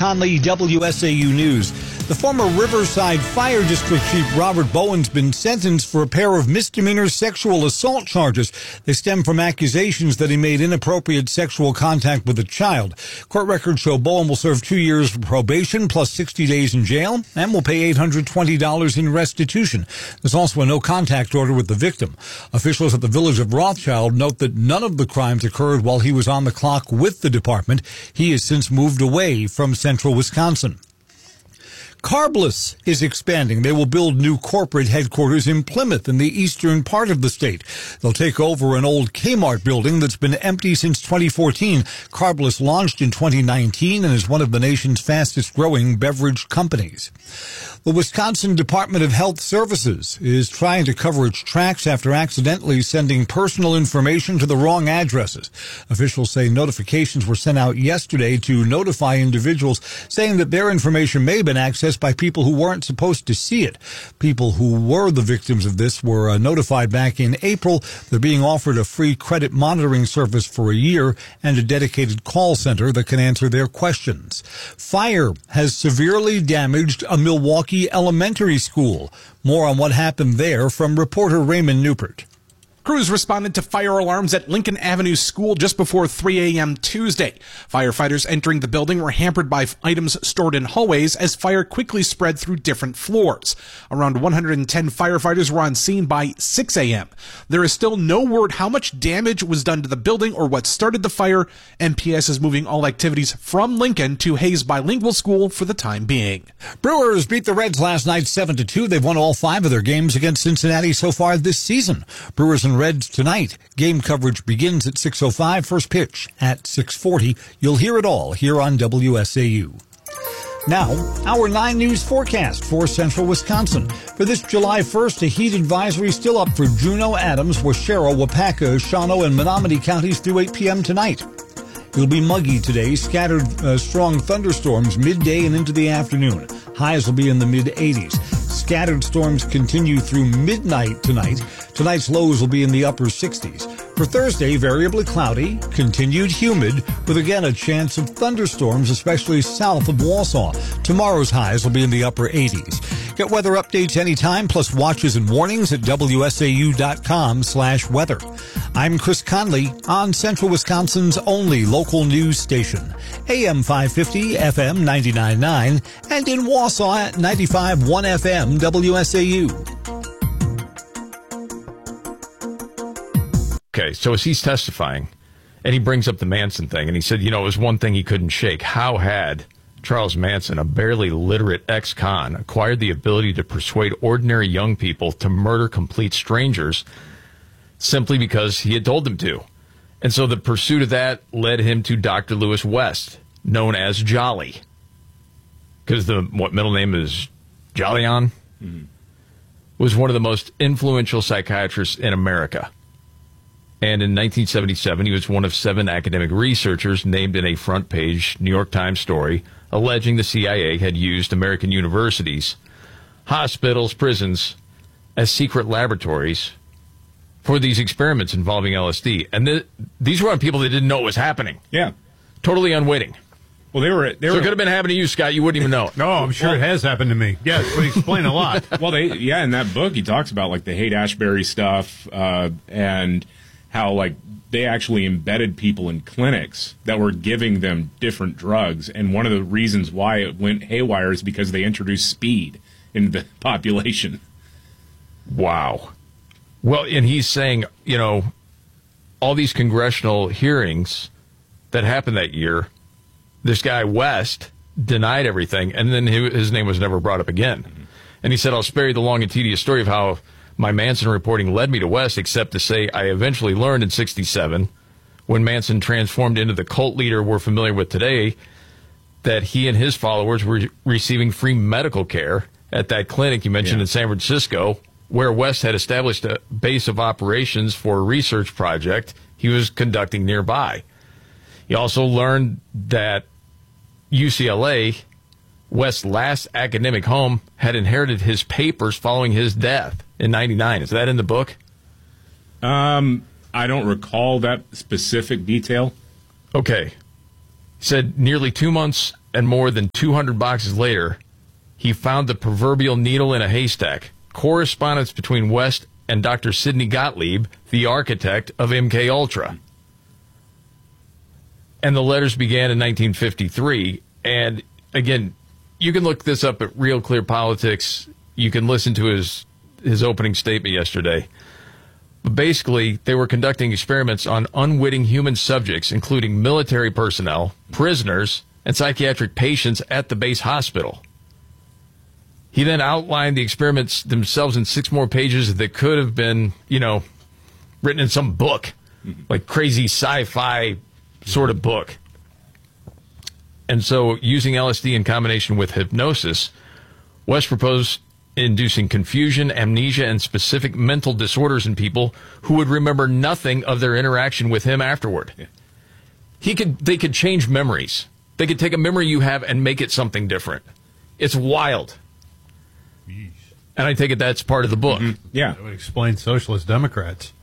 Conley, WSAU News. The former Riverside Fire District Chief Robert Bowen's been sentenced for a pair of misdemeanor sexual assault charges. They stem from accusations that he made inappropriate sexual contact with a child. Court records show Bowen will serve 2 years of probation plus 60 days in jail and will pay $820 in restitution. There's also a no-contact order with the victim. Officials at the village of Rothschild note that none of the crimes occurred while he was on the clock with the department. He has since moved away from central Wisconsin. Carbless is expanding. They will build new corporate headquarters in Plymouth in the eastern part of the state. They'll take over an old Kmart building that's been empty since 2014. Carbless launched in 2019 and is one of the nation's fastest growing beverage companies. The Wisconsin Department of Health Services is trying to cover its tracks after accidentally sending personal information to the wrong addresses. Officials say notifications were sent out yesterday to notify individuals saying that their information may have been accessed by people who weren't supposed to see it. People who were the victims of this were notified back in April. They're being offered a free credit monitoring service for a year and a dedicated call center that can answer their questions. Fire has severely damaged a Milwaukee elementary school. More on what happened there from reporter Raymond Newport. Crews responded to fire alarms at Lincoln Avenue School just before 3 a.m. Tuesday. Firefighters entering the building were hampered by items stored in hallways as fire quickly spread through different floors. Around 110 firefighters were on scene by 6 a.m. There is still no word how much damage was done to the building or what started the fire. MPS is moving all activities from Lincoln to Hayes Bilingual School for the time being. Brewers beat the Reds last night 7-2. They've won all 5 of their games against Cincinnati so far this season. Brewers and Reds tonight. Game coverage begins at 6:05. First pitch at 6:40. You'll hear it all here on WSAU. Now, our 9 News forecast for central Wisconsin. For this July 1st, a heat advisory still up for Juneau, Adams, Waushara, Wapaka, Shawano, and Menominee counties through 8 p.m. tonight. It'll be muggy today. Scattered strong thunderstorms midday and into the afternoon. Highs will be in the mid-80s. Scattered storms continue through midnight tonight. Tonight's lows will be in the upper 60s. For Thursday, variably cloudy, continued humid, with again a chance of thunderstorms, especially south of Wausau. Tomorrow's highs will be in the upper 80s. Get weather updates anytime, plus watches and warnings at WSAU.com/weather. I'm Chris Conley on Central Wisconsin's only local news station. AM 550, FM 99.9, and in Wausau at 95.1 FM, WSAU. Okay, so as he's testifying, and he brings up the Manson thing, and he said, it was one thing he couldn't shake. How had Charles Manson, a barely literate ex-con, acquired the ability to persuade ordinary young people to murder complete strangers simply because he had told them to? And so the pursuit of that led him to Dr. Lewis West, known as Jolly, because what middle name is Jolyon, was one of the most influential psychiatrists in America. And in 1977, he was one of 7 academic researchers named in a front-page New York Times story alleging the CIA had used American universities, hospitals, prisons as secret laboratories for these experiments involving LSD. And these were on people that didn't know what was happening. Yeah. Totally unwitting. Well, they were. So it could have been happening to you, Scott. You wouldn't even know. No, I'm sure it has happened to me. Yes, would explain a lot. Well, in that book, he talks about, the Haight-Ashbury stuff and how, they actually embedded people in clinics that were giving them different drugs. And one of the reasons why it went haywire is because they introduced speed into the population. Wow. Well, and he's saying, all these congressional hearings that happened that year, this guy West denied everything, and then his name was never brought up again. Mm-hmm. And he said, I'll spare you the long and tedious story of how my Manson reporting led me to West, except to say I eventually learned in 1967, when Manson transformed into the cult leader we're familiar with today, that he and his followers were receiving free medical care at that clinic you mentioned in San Francisco, where West had established a base of operations for a research project he was conducting nearby. He also learned that UCLA, West's last academic home, had inherited his papers following his death in 1999. Is that in the book? I don't recall that specific detail. Okay. He said nearly 2 months and more than 200 boxes later, he found the proverbial needle in a haystack. Correspondence between West and Dr. Sidney Gottlieb, the architect of MK Ultra. And the letters began in 1953. And again, you can look this up at Real Clear Politics. You can listen to his opening statement yesterday. But basically, they were conducting experiments on unwitting human subjects, including military personnel, prisoners, and psychiatric patients at the base hospital. He then outlined the experiments themselves in 6 more pages that could have been, written in some book, like crazy sci-fi sort of book. And so, using LSD in combination with hypnosis, West proposed inducing confusion, amnesia, and specific mental disorders in people who would remember nothing of their interaction with him afterward. They could change memories. They could take a memory you have and make it something different. It's wild. And I take it that's part of the book. Mm-hmm. Yeah. That would explain socialist Democrats.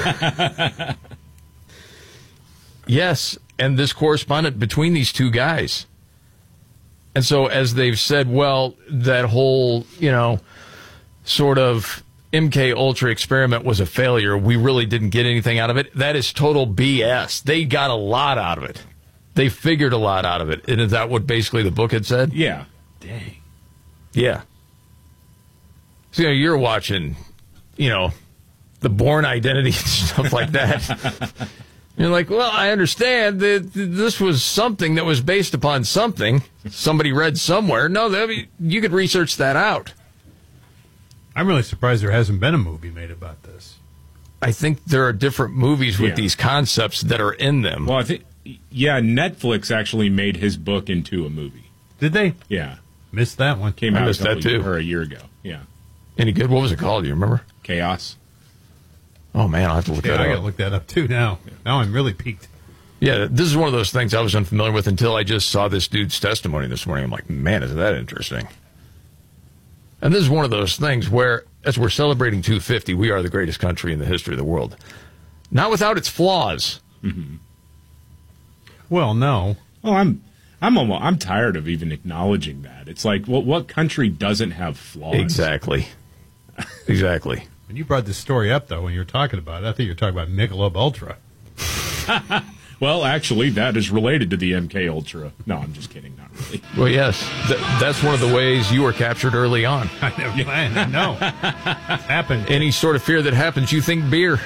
Yes, and this correspondent between these two guys. And so as they've said, well, that whole, sort of MK Ultra experiment was a failure. We really didn't get anything out of it. That is total BS. They got a lot out of it. They figured a lot out of it. And is that what basically the book had said? Yeah. Dang. Yeah. So, you're watching, the Bourne Identity and stuff like that. You're like, well, I understand that this was something that was based upon something somebody read somewhere. No, you could research that out. I'm really surprised there hasn't been a movie made about this. I think there are different movies with these concepts that are in them. Well, I think, Netflix actually made his book into a movie. Did they? Yeah. Missed that one. Came I out missed that too. a year ago. Yeah. Any good? What was it called? Do you remember? Chaos. Oh, man, I'll have to look that up. I got to look that up, too, now. Now I'm really piqued. Yeah, this is one of those things I was unfamiliar with until I just saw this dude's testimony this morning. I'm like, man, is that interesting? And this is one of those things where, as we're celebrating 250, we are the greatest country in the history of the world. Not without its flaws. Mm-hmm. Well, no. Oh, I'm tired of even acknowledging that. It's like, what country doesn't have flaws? Exactly. Exactly. When you brought this story up, though, when you were talking about it, I think you were talking about Michelob Ultra. Well, actually, that is related to the MK Ultra. No, I'm just kidding. Not really. Well, yes. That's one of the ways you were captured early on. I know. It's happened. Any sort of fear that happens, you think beer.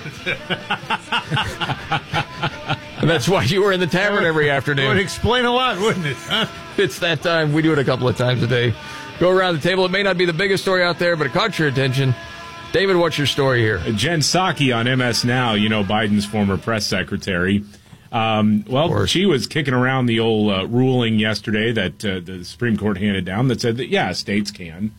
And that's why you were in the tavern every afternoon. It would explain a lot, wouldn't it? Huh? It's that time. We do it a couple of times a day. Go around the table. It may not be the biggest story out there, but it caught your attention. David, what's your story here? Jen Psaki on MS Now, Biden's former press secretary. She was kicking around the old ruling yesterday that the Supreme Court handed down that said that, states can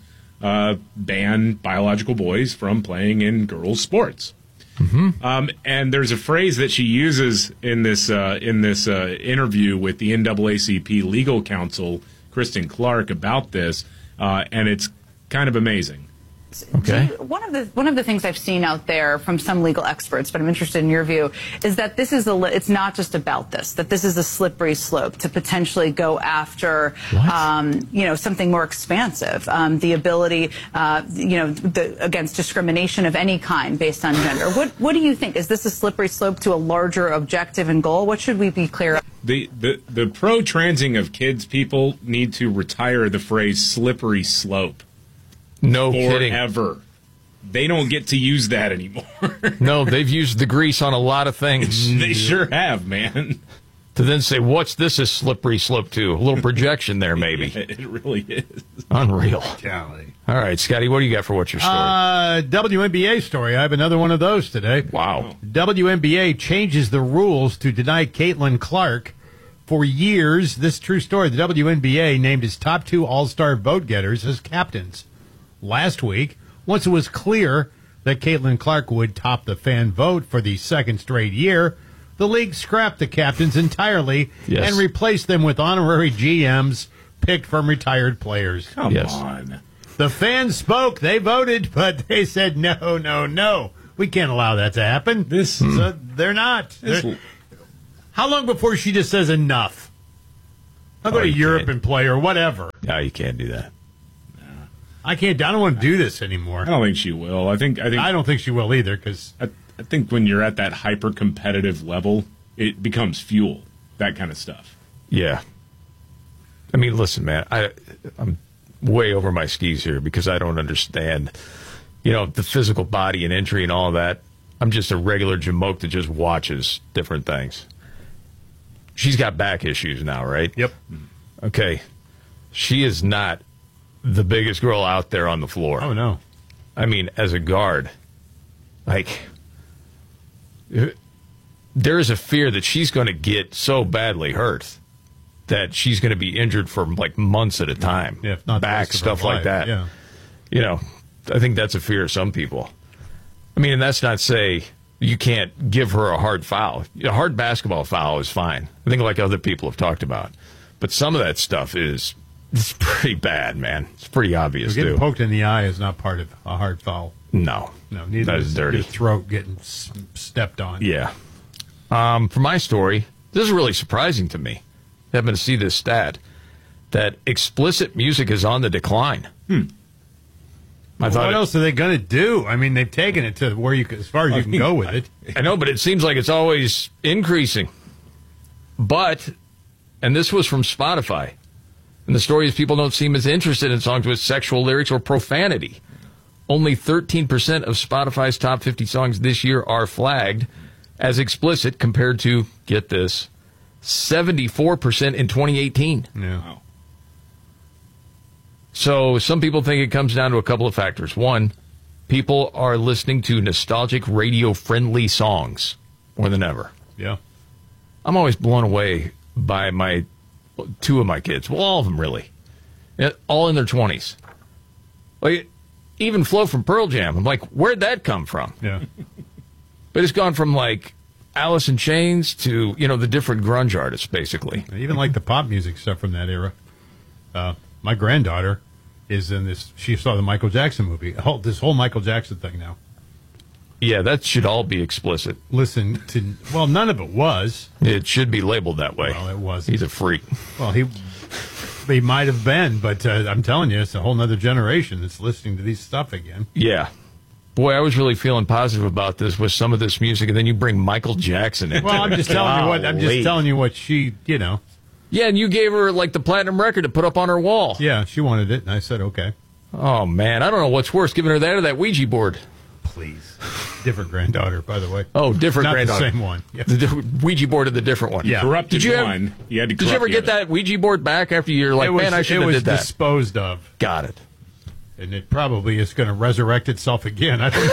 ban biological boys from playing in girls' sports. Mm-hmm. And there's a phrase that she uses in this interview with the NAACP legal counsel, Kristen Clark, about this, and it's kind of amazing. Okay. One of the things I've seen out there from some legal experts, but I'm interested in your view, is that this is it's not just about this. That this is a slippery slope to potentially go after, something more expansive. The ability, against discrimination of any kind based on gender. What do you think? Is this a slippery slope to a larger objective and goal? What should we be clear of? The pro-transing of kids people need to retire the phrase slippery slope. No kidding. Forever. They don't get to use that anymore. No, they've used the grease on a lot of things. They sure have, man. To then say, what's this a slippery slope to? A little projection there, maybe. Yeah, it really is. Unreal. Golly. All right, Scotty, what do you got for what's your story? WNBA story. I have another one of those today. Wow. WNBA changes the rules to deny Caitlin Clark. For years, this true story, the WNBA named its top 2 All-Star vote getters as captains. Last week, once it was clear that Caitlin Clark would top the fan vote for the second straight year, the league scrapped the captains entirely and replaced them with honorary GMs picked from retired players. Come on. The fans spoke. They voted, but they said, no. We can't allow that to happen. So they're not. How long before she just says enough? I'll go to Europe and play or whatever. No, you can't do that. I can't. I don't want to do this anymore. I don't think she will. I don't think she will either, because I think when you're at that hyper competitive level, it becomes fuel. That kind of stuff. Yeah. I mean, listen, man, I'm way over my skis here because I don't understand, the physical body and injury and all that. I'm just a regular jamoke that just watches different things. She's got back issues now, right? Yep. Okay. She is not the biggest girl out there on the floor. Oh, no. I mean, as a guard, there is a fear that she's going to get so badly hurt that she's going to be injured for months at a time. Yeah, if not back, stuff like that. Yeah. I think that's a fear of some people. I mean, and that's not say you can't give her a hard foul. A hard basketball foul is fine. I think like other people have talked about. But some of that stuff it's pretty bad, man. It's pretty obvious, Getting too. poked in the eye is not part of a hard foul. No. Neither that is dirty. Your throat getting stepped on. Yeah. For my story, this is really surprising to me. I happened to see this stat that explicit music is on the decline. What else are they going to do? I mean, they've taken it to where as far as you can go with it. I know, but it seems like it's always increasing. But, and this was from Spotify, and the story is people don't seem as interested in songs with sexual lyrics or profanity. Only 13% of Spotify's top 50 songs this year are flagged as explicit compared to, get this, 74% in 2018. Yeah. So some people think it comes down to a couple of factors. One, people are listening to nostalgic, radio-friendly songs more than ever. Yeah. I'm always blown away by two of my kids. Well, all of them, really. All in their 20s. Like, even Flo from Pearl Jam. I'm like, where'd that come from? Yeah. But it's gone from, Alice in Chains to, the different grunge artists, basically. Even the pop music stuff from that era. My granddaughter is in this. She saw the Michael Jackson movie. This whole Michael Jackson thing now. Yeah, that should all be explicit. Listen to. Well, none of it was. It should be labeled that way. Well, it was. He's a freak. Well, he might have been, but I'm telling you, it's a whole other generation that's listening to these stuff again. Yeah. Boy, I was really feeling positive about this with some of this music, and then you bring Michael Jackson in. Well, I'm just telling you what she, Yeah, and you gave her the platinum record to put up on her wall. Yeah, she wanted it, and I said okay. Oh man, I don't know what's worse, giving her that or that Ouija board. Please, different granddaughter, by the way. Oh, different Not granddaughter. The same one. Yeah. The Ouija board of the different one. Yeah. Corrupted one. Did you ever get that Ouija board back after you're like, man, I should have did that? It was disposed of. Got it. And it probably is going to resurrect itself again. I don't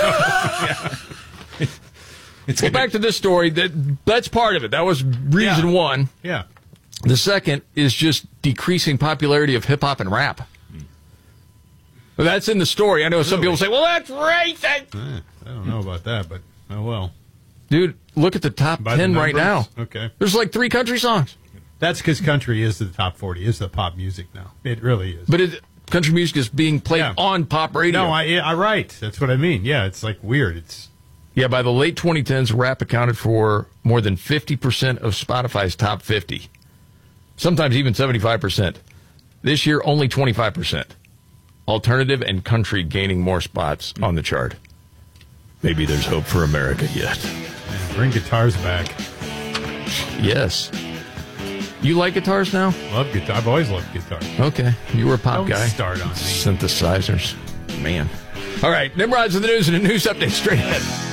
know. Back to this story. That's part of it. That was reason one. Yeah. The second is just decreasing popularity of hip-hop and rap. Well, that's in the story. I know some people say, well, that's racist. I don't know about that, but oh well. Dude, look at the top 10 right now. Okay. There's 3 country songs. That's because country is the top 40, is the pop music now. It really is. But country music is being played on pop radio. No, I right. That's what I mean. Yeah, it's weird. Yeah, by the late 2010s, rap accounted for more than 50% of Spotify's top 50. Sometimes even 75%. This year, only 25%. Alternative and country gaining more spots on the chart. Maybe there's hope for America yet. Man, bring guitars back. Yes. You like guitars now? Love guitar. I've always loved guitar. Okay. You were a pop Don't guy. Start on me. Synthesizers. Man. All right. Nimrod's with the news and a news update straight ahead.